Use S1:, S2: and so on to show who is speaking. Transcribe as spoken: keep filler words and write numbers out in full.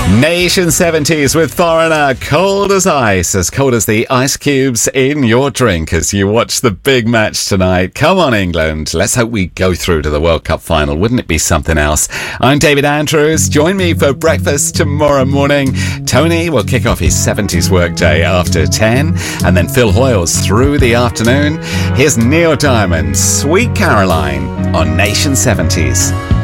S1: Nation seventies with Foreigner, cold as ice, as cold as the ice cubes in your drink as you watch the big match tonight. Come on, England. Let's hope we go through to the World Cup final. Wouldn't it be something else? I'm David Andrews. Join me for breakfast tomorrow morning. Tony will kick off his seventies workday after ten, and then Phil Hoyles through the afternoon. Here's Neil Diamond, Sweet Caroline on Nation seventies.